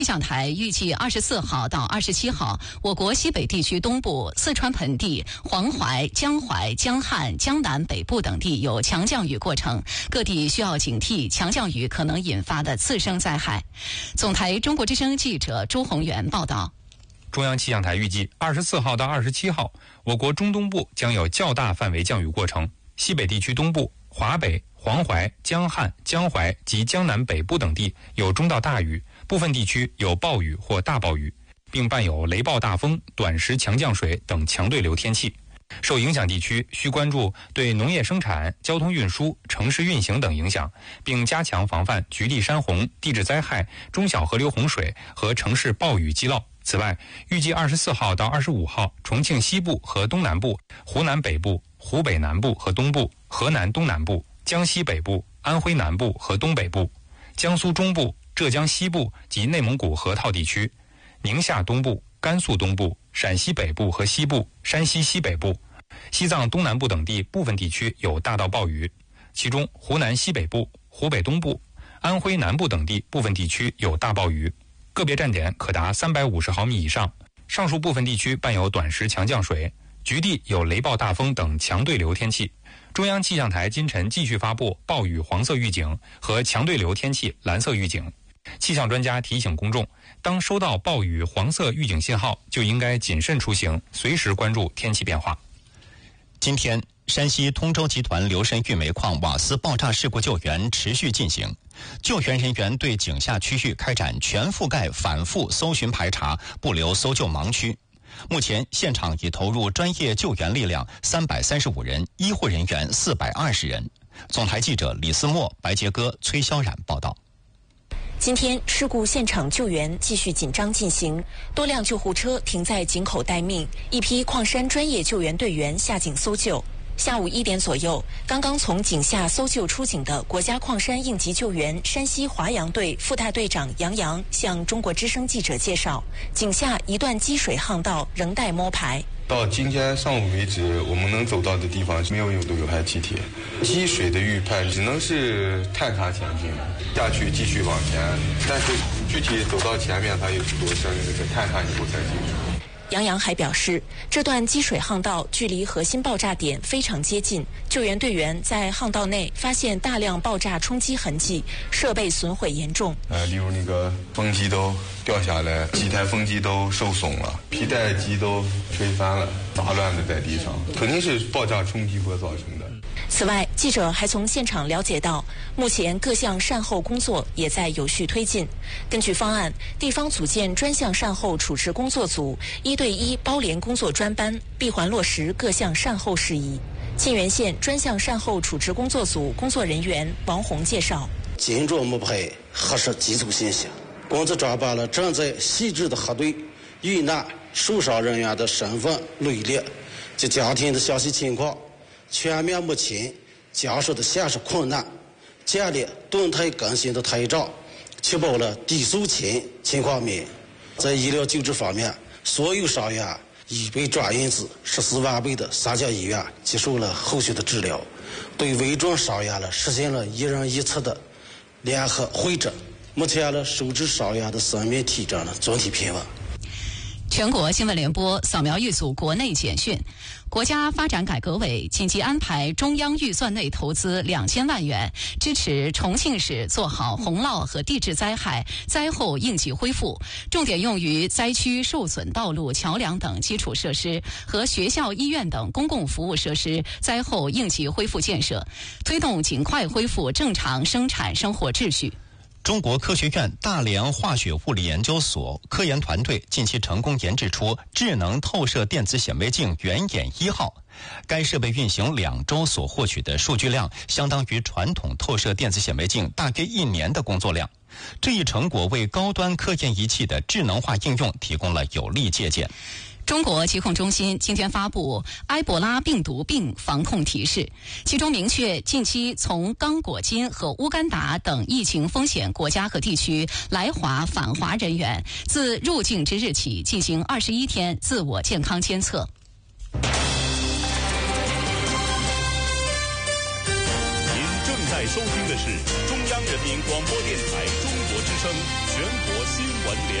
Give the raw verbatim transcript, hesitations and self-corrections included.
气象台预计二十四号到二十七号，我国西北地区东部、四川盆地、黄淮、江淮、江汉、江南北部等地有强降雨过程，各地需要警惕强降雨可能引发的次生灾害。总台中国之声记者周宏元报道。 中央气象台预计二十四号到二十七号，我国中东部将有较大范围降雨过程，西北地区东部、华北、黄淮、江汉、江淮及江南北部等地有中到大雨，部分地区有暴雨或大暴雨，并伴有雷暴大风、短时强降水等强对流天气。受影响地区需关注对农业生产、交通运输、城市运行等影响，并加强防范局地山洪、地质灾害、中小河流洪水和城市暴雨积涝。此外，预计二十四号到二十五号，重庆西部和东南部、湖南北部、湖北南部和东部、河南东南部、江西北部、安徽南部和东北部、江苏中部、浙江西部及内蒙古河套地区、宁夏东部、甘肃东部、陕西北部和西部、山西西北部、西藏东南部等地部分地区有大到暴雨，其中湖南西北部、湖北东部、安徽南部等地部分地区有大暴雨，个别站点可达三百五十毫米以上。上述部分地区伴有短时强降水，局地有雷暴大风等强对流天气。中央气象台今晨继续发布暴雨黄色预警和强对流天气蓝色预警。气象专家提醒公众，当收到暴雨黄色预警信号，就应该谨慎出行，随时关注天气变化。 今天，山西通州集团流深玉煤矿瓦斯爆炸事故救援持续进行，救援人员对井下区域开展全覆盖反复搜寻排查，不留搜救盲区。目前，现场已投入专业救援力量三百三十五人，医护人员四百二十人。总台记者李思墨、白杰哥、崔潇冉报道。 今天事故现场救援继续紧张进行，多辆救护车停在井口待命，一批矿山专业救援队员下井搜救。下午一点左右，刚刚从井下搜救出井的国家矿山应急救援山西华阳队副大队长杨洋向中国之声记者介绍，井下一段积水巷道仍待摸排。 到今天上午为止，我们能走到的地方没有有有害气体，积水的预判只能是探查前进，下去继续往前，但是具体走到前面它有多深，就是探查以后才清楚。 杨洋还表示，这段积水巷道距离核心爆炸点非常接近，救援队员在巷道内发现大量爆炸冲击痕迹，设备损毁严重。 呃，例如那个风机都掉下来，几台风机都受损了，皮带机都吹翻了，杂乱的在地上，肯定是爆炸冲击波造成的。 此外，记者还从现场了解到，目前各项善后工作也在有序推进。根据方案，地方组建专项善后处置工作组，一对一包联工作专班，闭环落实各项善后事宜。沁源县专项善后处置工作组工作人员王红介绍： 紧着摸排核实基础信息，工作抓把了正在细致的核对遇难受伤人员的身份、履历及家庭的详细情况，全面目前家属的现实困难，建立动态更新的台账，确保了低诉前情况免。在医疗救治方面，所有伤员已被转运至十四万倍的三甲医院接受了后续的治疗，对危重伤员了实现了一人一次的联合会诊。目前了收治伤员的生命体征呢总体平稳。 全国新闻联播扫描一组国内简讯。国家发展改革委紧急安排中央预算内投资两千万元，支持重庆市做好洪涝和地质灾害灾后应急恢复，重点用于灾区受损道路、桥梁等基础设施和学校、医院等公共服务设施灾后应急恢复建设，推动尽快恢复正常生产生活秩序。 中国科学院大连化学物理研究所科研团队近期成功研制出智能透射电子显微镜原眼一号，该设备运行两周所获取的数据量，相当于传统透射电子显微镜大约一年的工作量。这一成果为高端科研仪器的智能化应用提供了有力借鉴。 中国疾控中心今天发布埃博拉病毒病防控提示，其中明确近期从刚果金和乌干达等疫情风险国家和地区来华返华人员，自入境之日起进行二十一天自我健康监测。 您正在收听的是中央人民广播电台中国之声全国新闻联